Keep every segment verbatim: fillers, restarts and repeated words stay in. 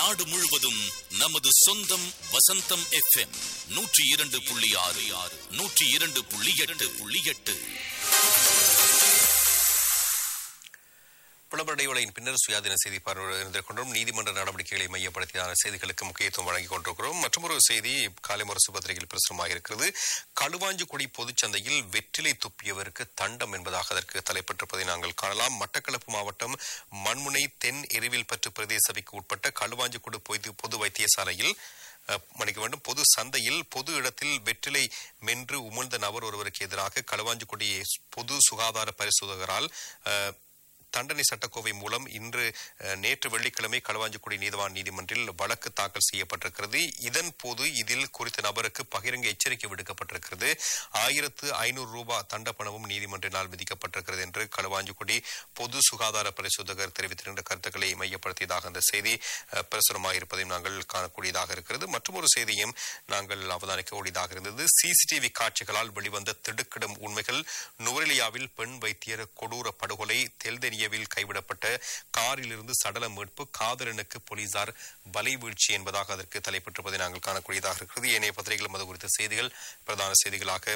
நாடு முழுவதும் நமது சொந்தம் வசந்தம் எஃப்எம் நூற்றி இரண்டு புள்ளி ஆறு ஆறு நூற்றி இரண்டு புள்ளி எட்டு புள்ளி எட்டு. புலம்படையோலையின் பின்னர் சுயாதீன செய்தி பார்வையில் இருந்து கொண்டும் நீதிமன்ற நடவடிக்கைகளை மையப்படுத்தியான செய்திகளுக்கு முக்கியத்துவம் வழங்கிக் கொண்டிருக்கிறோம். மற்றொரு செய்தி காலை முரசு பத்திரிகையில் பிரசுரமாக இருக்கிறது. களுவாஞ்சிக்குடி பொதுச்சந்தையில் வெற்றிலை துப்பியவருக்கு தண்டம் என்பதாக அதற்கு தலைப்பட்டிருப்பதை நாங்கள் காணலாம். மட்டக்களப்பு மாவட்டம் மண்முனை தென் எரிவில்பற்று பிரதேச சபைக்கு உட்பட்ட களுவாஞ்சிக்குடி பொது பொது வைத்தியசாலையில் மன்னிக்க வேண்டும் பொது சந்தையில் பொது இடத்தில் வெற்றிலை மென்று உமிழ்ந்த நபர் ஒருவருக்கு எதிராக களுவாஞ்சிக்குடி பொது சுகாதார பரிசோதகரால் தண்டனை சட்டக்கோவை மூலம் இன்று நேற்று வெள்ளிக்கிழமை களுவாஞ்சிக்குடி நீதவான் நீதிமன்றில் வழக்கு தாக்கல் செய்யப்பட்டிருக்கிறது. இதன் போது இதில் குறித்த நபருக்கு பகிரங்க எச்சரிக்கை விடுக்கப்பட்டிருக்கிறது. ஆயிரத்து ஐநூறு ரூபாய் தண்ட பணமும் நீதிமன்றினால் விதிக்கப்பட்டிருக்கிறது என்று களுவாஞ்சிக்குடி பொது சுகாதார பரிசோதகர் தெரிவித்திருக்கின்ற கருத்துக்களை மையப்படுத்தியதாக அந்த செய்தி பிரசுரமாக இருப்பதையும் நாங்கள் காணக்கூடியதாக இருக்கிறது. மற்றொரு செய்தியும் நாங்கள் அவதானிக்க கூடியதாக இருந்தது. சிசிடிவி காட்சிகளால் வெளிவந்த திடுக்கிடும் உண்மைகள். நுவரெலியாவில் பெண் வைத்தியர் கொடூர படுகொலை. தெல்தெனி கைவிடப்பட்ட காரில் இருந்து சடல மீட்பு. காதலனுக்கு போலீசார் வலை வீழ்ச்சி என்பதாக அதற்கு தலைப்பட்டிருப்பதை நாங்கள் காணக்கூடியதாக இருக்கிறது. ஏனைய பத்திரிகைகளும் அது குறித்த செய்திகள் பிரதான செய்திகளாக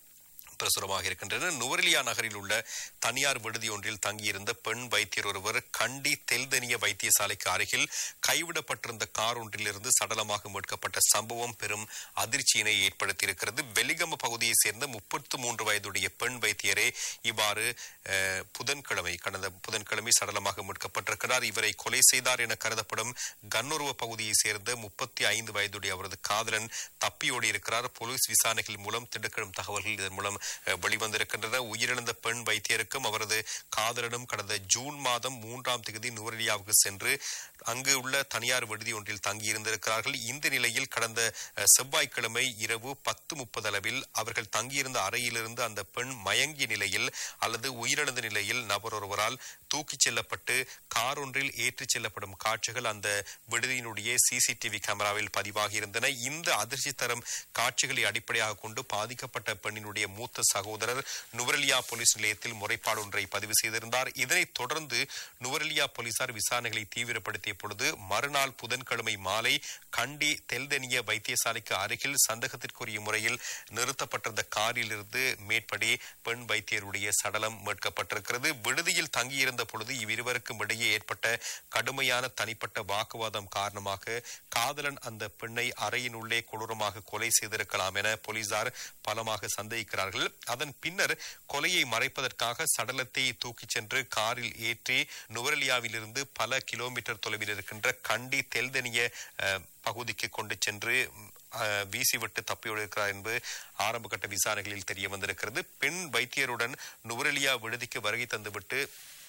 பிரசுரமாக இருக்கின்றன. நுவரெலியா நகரில் உள்ள தனியார் விடுதி ஒன்றில் தங்கியிருந்த பெண் வைத்தியர் ஒருவர் கண்டி தெல்தெனிய வைத்தியசாலைக்கு அருகில் கைவிடப்பட்டிருந்த கார் ஒன்றிலிருந்து சடலமாக மீட்கப்பட்ட சம்பவம் பெரும் அதிர்ச்சியினை ஏற்படுத்தியிருக்கிறது. வெலிகம பகுதியை சேர்ந்த முப்பத்து மூன்று வயதுடைய பெண் வைத்தியரே இவ்வாறு புதன்கிழமை கடந்த புதன்கிழமை சடலமாக மீட்கப்பட்டிருக்கிறார். இவரை கொலை செய்தார் என கருதப்படும் கன்னுருவ பகுதியை சேர்ந்த முப்பத்தி ஐந்து வயதுடைய அவரது காதலன் தப்பியோடி இருக்கிறார். போலீஸ் விசாரணைகள் மூலம் திடுக்கிடும் தகவல்கள் இதன் மூலம் வெளிவந்திருக்கின்றன. உயிரிழந்த பெண் வைத்தியருக்கும் அவரது காதலனும் கடந்த ஜூன் மாதம் மூன்றாம் தேதி நுவரெலியாவுக்கு சென்று அங்கு உள்ள தனியார் விடுதி ஒன்றில் தங்கியிருந்திருக்கிறார்கள். இந்த நிலையில் கடந்த செவ்வாய்க்கிழமை இரவு பத்து முப்பது அளவில் அவர்கள் தங்கியிருந்த அறையிலிருந்து அந்த பெண் மயங்கிய நிலையில் அல்லது உயிரிழந்த நிலையில் நபர் ஒருவரால் தூக்கிச் செல்லப்பட்டு கார் ஒன்றில் ஏற்றிச் செல்லப்படும் காட்சிகள் அந்த விடுதியினுடைய சிசிடிவி கேமராவில் பதிவாகி இருந்தன. இந்த அதிர்ச்சி தரும் காட்சிகளை அடிப்படையாக கொண்டு பாதிக்கப்பட்ட பெண்ணினுடைய மூத்த சகோதரர் நுவரெலியா போலீஸ் நிலையத்தில் முறைப்பாடு ஒன்றை பதிவு செய்திருந்தார். இதனைத் தொடர்ந்து நுவரெலியா போலீசார் விசாரணைகளை தீவிரப்படுத்திய பொழுது மறுநாள் புதன்கிழமை மாலை கண்டி தெல்தெனிய வைத்தியசாலைக்கு அருகில் சந்தேகத்திற்குரிய முறையில் நிறுத்தப்பட்டிருந்த காரில் இருந்து மேற்படி பெண் வைத்தியருடைய சடலம் மீட்கப்பட்டிருக்கிறது. விடுதியில் தங்கியிருந்த பொழுது இவ்விருவருக்கும் இடையே ஏற்பட்ட கடுமையான தனிப்பட்ட வாக்குவாதம் காரணமாக காதலன் அந்த பெண்ணை அறையினுள்ளே கொடூரமாக கொலை செய்திருக்கலாம் என போலீசார் பலமாக சந்தேகிக்கிறார்கள். அதன் பின்னர் கொலையை மறைப்பதற்காக சடலத்தை தூக்கிச் சென்று காரில் ஏற்றி நுவரெலியாவில் இருந்து பல கிலோமீட்டர் தொலைவில் இருக்கின்ற கண்டி தெல்தெனிய பகுதிக்கு கொண்டு சென்று வீசிவிட்டு தப்பியோடிருக்கிறார் என்பது ஆரம்ப கட்ட விசாரணைகளில் தெரிய வந்திருக்கிறது. பெண் வைத்தியருடன் நுவரெலியா விடுதிக்கு வருகை தந்துவிட்டு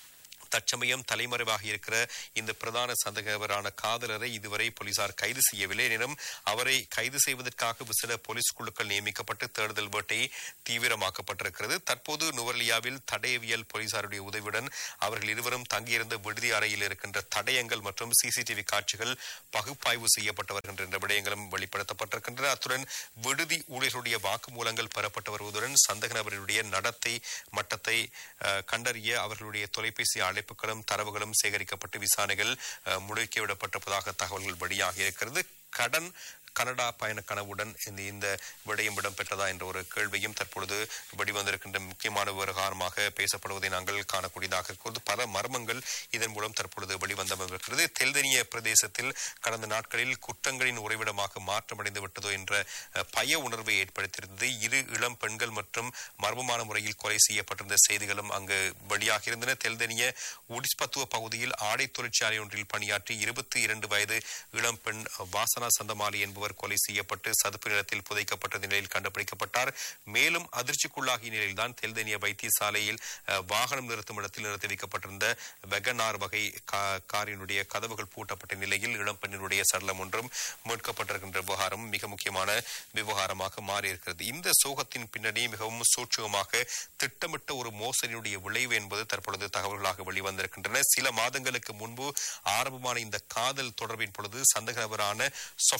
தற்சமயம் தலைமறைவாக இருக்கிற இந்த பிரதான சந்தேகவரான காதலரை இதுவரை போலீசார் கைது செய்யவில்லை. எனினும் அவரை கைது செய்வதற்காக விசேட போலீஸ் குழுக்கள் நியமிக்கப்பட்டு தேடுதல் வேட்டை தீவிரமாக்கப்பட்டிருக்கிறது. தற்போது நுவரெலியாவில் தடயவியல் போலீசாருடைய உதவியுடன் அவர்கள் இருவரும் தங்கியிருந்த விடுதி அறையில் இருக்கின்ற தடயங்கள் மற்றும் சிசிடிவி காட்சிகள் பகுப்பாய்வு செய்யப்பட்டு வருகின்ற விடயங்களும் வெளிப்படுத்தப்பட்டிருக்கின்றன. அத்துடன் விடுதி ஊழியர்களுடைய வாக்குமூலங்கள் பெறப்பட்டு வருவதுடன் சந்தேக நபர்களுடைய நடத்தை மட்டத்தை கண்டறிய அவர்களுடைய தொலைபேசி அழைப்புகளும் தரவுகளும் சேகரிக்கப்பட்டு விசாரணைகள் முடுக்கிவிடப்பட்டிருப்பதாக தகவல்கள் வெளியாகி இருக்கிறது. கடன் கனடா பயண கனவுடன் இந்த இந்த விடயம் இடம்பெற்றதா என்ற ஒரு கேள்வியும் தற்பொழுது வெளிவந்திருக்கின்ற முக்கியமான விவகாரமாக பேசப்படுவதை நாங்கள் காணக்கூடியதாக இருக்கிறது. பல மர்மங்கள் இதன் மூலம் தற்பொழுது வெளிவந்திருக்கிறது. தெல்தெனிய பிரதேசத்தில் கடந்த நாட்களில் குற்றங்களின் உறைவிடமாக மாற்றமடைந்து விட்டதோ என்ற பய உணர்வை ஏற்படுத்தியிருந்தது. இரு இளம் பெண்கள் மற்றும் மர்மமான முறையில் கொலை செய்யப்பட்டிருந்த செய்திகளும் அங்கு வெளியாகியிருந்தன. தெல்தெனிய உடிஸ்பத்துவ பகுதியில் ஆடை தொழிற்சாலை ஒன்றில் பணியாற்றி இருபத்தி இரண்டு வயது இளம் பெண் வாசனா சந்தமாலி என்பவர் கொலை செய்யப்பட்டு சதுப்பு நிலத்தில் புதைக்கப்பட்ட நிலையில் கண்டுபிடிக்கப்பட்டார். மேலும் அதிர்ச்சிக்குள்ளாகிய நிலையில்தான் தெல்தெனிய வைத்தியசாலையில் வாகனம் நிறுத்தும் இடத்தில் நிறுத்தி வைக்கப்பட்டிருந்த வெகனார் வகை காரினுடைய கதவுகள் பூட்டப்பட்ட நிலையில் இளம்பெண்ணினுடைய சடலம் ஒன்றும் மீட்கப்பட்டிருக்கின்ற விவகாரம் மிக முக்கியமான விவகாரமாக மாறியிருக்கிறது. இந்த சோகத்தின் பின்னணி மிகவும் சூட்சமாக திட்டமிட்ட ஒரு மோசடியுடைய விளைவு என்பது தற்பொழுது தகவல்களாக வெளிவந்திருக்கின்றன. சில மாதங்களுக்கு முன்பு ஆரம்பமான இந்த காதல் தொடர்பின் பொழுது சந்தேக நபரான சாப்ட்வேர் இன்ஜினியர்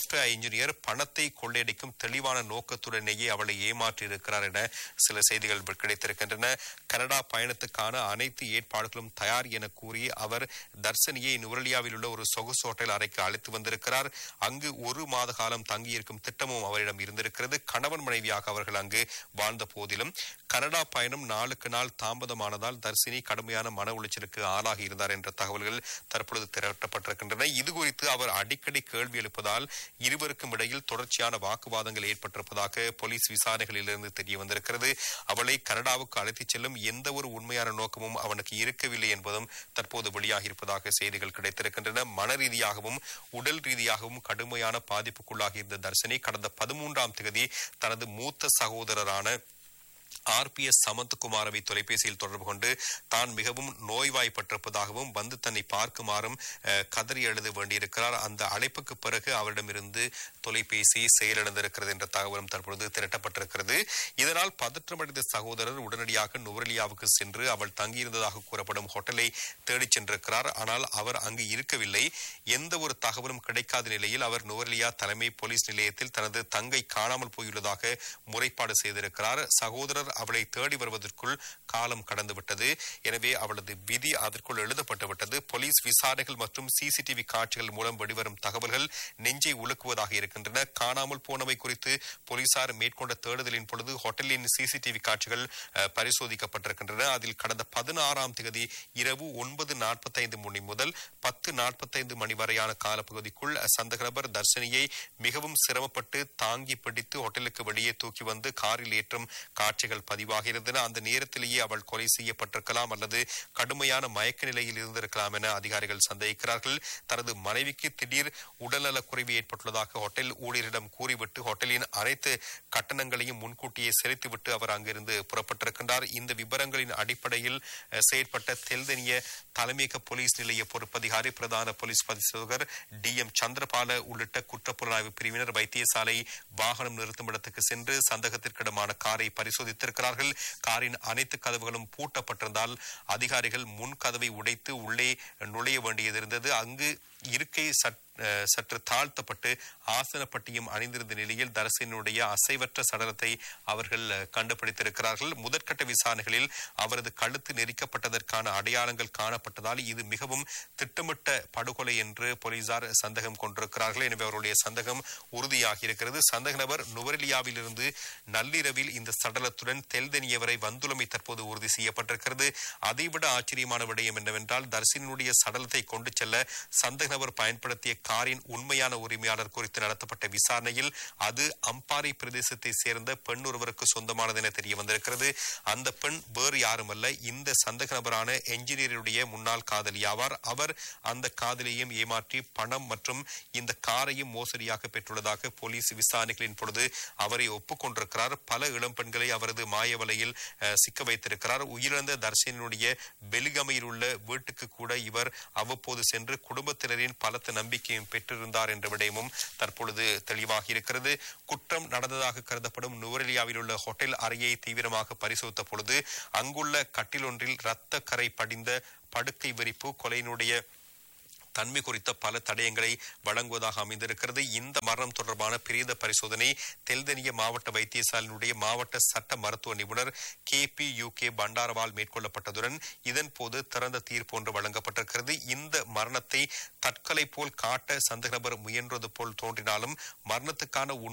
என்ஜினியர் பணத்தை கொள்ளையடிக்கும் தெளிவான நோக்கத்துடனேயே அவளை ஏமாற்றி இருக்கிறார் என சில செய்திகள் கிடைத்திருக்கின்றன. கனடா பயணத்துக்கான அனைத்து ஏற்பாடுகளும் தயார் என கூறி அவர் தர்சனியை நுவரெலியாவில் உள்ள ஒரு சொகுசு ஹோட்டல் அறைக்கு அழைத்து வந்திருக்கிறார். அங்கு ஒரு மாத காலம் தங்கியிருக்கும் திட்டமும் அவரிடம் இருந்திருக்கிறது. கணவன் மனைவியாக அவர்கள் அங்கு வாழ்ந்த போதிலும் கனடா பயணம் நாளுக்கு நாள் தாமதமானதால் தர்சினி கடுமையான மன உளைச்சலுக்கு ஆளாகி இருந்தார் என்ற தகவல்கள் தற்பொழுது திரட்டப்பட்டிருக்கின்றன. இது குறித்து அவர் அடிக்கடி கேள்வி எழுப்பதால் இருவருக்கும் இடையில் தொடர்ச்சியான வாக்குவாதங்கள் ஏற்பட்டிருப்பதாக போலீஸ் விசாரணைகளிலிருந்து தெரிய வந்திருக்கிறது. அவளை கனடாவுக்கு அழைத்துச் செல்லும் எந்த ஒரு உண்மையான நோக்கமும் அவனுக்கு இருக்கவில்லை என்பதும் தற்போது வெளியாகி இருப்பதாக செய்திகள் கிடைத்திருக்கின்றன. மன ரீதியாகவும் உடல் ரீதியாகவும் கடுமையான பாதிப்புக்குள்ளாகி இருந்த தர்சினி கடந்த பதிமூன்றாம் தேதி தனது மூத்த சகோதரரான ஆர் பி எஸ் சமந்த்குமாரவை தொலைபேசியில் தொடர்பு கொண்டு தான் மிகவும் நோய்வாய்ப்பட்டிருப்பதாகவும் வந்து தன்னை பார்க்குமாறும் கதறி எழுத வேண்டியிருக்கிறார். அந்த அழைப்புக்கு பிறகு அவரிடமிருந்து தொலைபேசி செயலிழந்திருக்கிறது என்ற தகவலும் தற்பொழுது திரட்டப்பட்டிருக்கிறது. இதனால் பதற்றமடைந்த சகோதரர் உடனடியாக நுவரெலியாவுக்கு சென்று அவள் தங்கியிருந்ததாக கூறப்படும் ஹோட்டலை தேடிச் சென்றிருக்கிறார். ஆனால் அவர் அங்கு இருக்கவில்லை. எந்த ஒரு தகவலும் கிடைக்காத நிலையில் அவர் நுவரெலியா தலைமை போலீஸ் நிலையத்தில் தனது தங்கை காணாமல் போயுள்ளதாக முறைப்பாடு செய்திருக்கிறார். சகோதரர் அவளை தேடி வருவதற்குள் காலம் கடந்துவிட்டது. எனவே அவளது விதி அதற்குள் எழுதப்பட்டுவிட்டது. போலீஸ் விசாரணைகள் மற்றும் சிசிடிவி காட்சிகள் மூலம் வெளிவரும் தகவல்கள் நெஞ்சை உலுக்குவதாக இருக்கின்றன. காணாமல் போனவை குறித்து போலீசார் மேற்கொண்ட தேடுதலின் பொழுது ஹோட்டலின் சிசிடிவி காட்சிகள் பரிசோதிக்கப்பட்டிருக்கின்றன. அதில் கடந்த பதினாறாம் தேதி இரவு ஒன்பது நாற்பத்தி ஐந்து மணி முதல் பத்து நாற்பத்தி ஐந்து மணி வரையான காலப்பகுதிக்குள் சந்தேக நபர் தர்ஷினியை மிகவும் சிரமப்பட்டு தாங்கி பிடித்து ஹோட்டலுக்கு வெளியே தூக்கி வந்து காரில் ஏற்றும் காட்சிகள் பதிவாகியிருந்தன. அந்த நேரத்திலேயே அவள் கொலை செய்யப்பட்டிருக்கலாம் அல்லது கடுமையான மயக்க நிலையில் இருந்திருக்கலாம் என அதிகாரிகள் சந்தேகிக்கிறார்கள். தனது மனைவிக்கு திடீர் உடல்நலக் குறைவு ஏற்பட்டுள்ளதாக ஹோட்டல் ஊழியரிடம் கூறிவிட்டு ஹோட்டலின் அனைத்து கட்டணங்களையும் முன்கூட்டியே செலுத்திவிட்டு அவர் அங்கிருந்து புறப்பட்டிருக்கின்றார். இந்த விவரங்களின் அடிப்படையில் செயற்பட்ட தெல்தனிய தலைமையக போலீஸ் நிலைய பொறுப்பதிகாரி பிரதான போலீஸ் பரிசோதகர் டி எம் சந்திரபால உள்ளிட்ட குற்றப்புலனாய்வு பிரிவினர் வைத்தியசாலை வாகனம் நிறுத்தும் இடத்துக்கு சென்று சந்தேகத்திற்கிடமான காரை பரிசோதித்திருக்கிறார்கள். காரின் அனைத்து கதவுகளும் பூட்டப்பட்டிருந்தால் அதிகாரிகள் முன் கதவை உடைத்து உள்ளே நுழைய வேண்டியது இருந்தது. அங்கு இருக்கை சற்று தாழ்த்தப்பட்டு ஆசனப்பட்டியும் அணிந்திருந்த நிலையில் தர்சினுடைய அசைவற்ற சடலத்தை அவர்கள் கண்டுபிடித்திருக்கிறார்கள். முதற்கட்ட விசாரணைகளில் அவரது கழுத்து நெரிக்கப்பட்டதற்கான அடையாளங்கள் காணப்பட்டதால் இது மிகவும் திட்டமிட்ட படுகொலை என்று போலீசார் சந்தேகம் கொண்டிருக்கிறார்கள். எனவே அவருடைய சந்தேகம் உறுதியாகி இருக்கிறது. சந்தேக நபர் நுவரெலியாவில் இருந்து நள்ளிரவில் இந்த சடலத்துடன் தெல்தெனிய வரை வந்துள்ளமை தற்போது உறுதி செய்யப்பட்டிருக்கிறது. அதைவிட ஆச்சரியமான விடயம் என்னவென்றால் தர்சினுடைய சடலத்தை கொண்டு செல்ல சந்தேக நபர் பயன்படுத்திய காரின் உண்மையான உரிமையாளர் குறித்து நடத்தப்பட்ட விசாரணையில் அது அம்பாறை பிரதேசத்தை சேர்ந்த பெண் ஒருவருக்கு சொந்தமானது என தெரிய வந்திருக்கிறது. அந்த பெண் வேறு யாருமல்ல, இந்த சந்தேக நபரான என்ஜினியருடைய முன்னாள் காதலி ஆவார். அவர் அந்த காதலியையும் ஏமாற்றி பணம் மற்றும் இந்த காரையும் மோசடியாக பெற்றுள்ளதாக போலீஸ் விசாரணைகளின் பொழுது அவரை ஒப்புக்கொண்டிருக்கிறார். பல இளம் பெண்களை அவரது மாயவலையில் சிக்க வைத்திருக்கிறார். உயிரிழந்த தர்ஷனுடைய பெலிகமையில் உள்ள வீட்டுக்கு கூட இவர் அவ்வப்போது சென்று குடும்பத்தினரின் பலத்த நம்பிக்கையும் பெற்றிருந்தார் என்ற விடயமும் தற்பொழுது தெளிவாகி இருக்கிறது. குற்றம் நடந்ததாக கருதப்படும் நுவரெலியாவில் உள்ள ஹோட்டல் அறையை தீவிரமாக பரிசோதித்த பொழுது அங்குள்ள கட்டிலொன்றில் இரத்த கரை படிந்த படுக்கை விரிப்பு கொலையினுடைய தன்மை குறித்த பல தடயங்களை வழங்குவதாக அமைந்திருக்கிறது. இந்த மரணம் தொடர்பான பிரேத பரிசோதனை தெல்தனிய மாவட்ட வைத்தியசாலையினுடைய மாவட்ட சட்ட மருத்துவ நிபுணர் கே பி யூ கே பண்டாரவால் மேற்கொள்ளப்பட்டதுடன் இதன் போது திறந்த தீர்ப்பு ஒன்று வழங்கப்பட்டிருக்கிறது. இந்த மரணத்தை தற்கொலை போல் காட்ட சந்தேக நபர் முயன்றது போல் தோன்றினாலும் மரணத்துக்கான